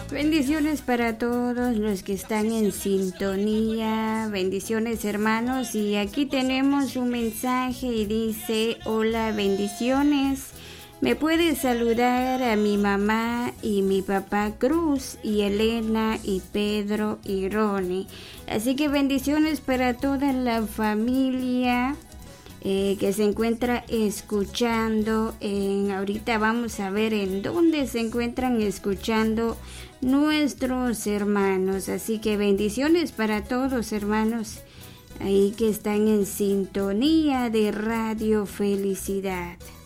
Bendiciones para todos los que están en sintonía. Bendiciones, hermanos. Y aquí tenemos un mensaje y dice: hola, bendiciones. Me puede saludar a mi mamá y mi papá Cruz y Elena y Pedro y Ronnie. Así que bendiciones para toda la familia que se encuentra escuchando. Ahorita vamos a ver en dónde se encuentran escuchando nuestros hermanos. Así que bendiciones para todos, hermanos, ahí que están en sintonía de Radio Felicidad.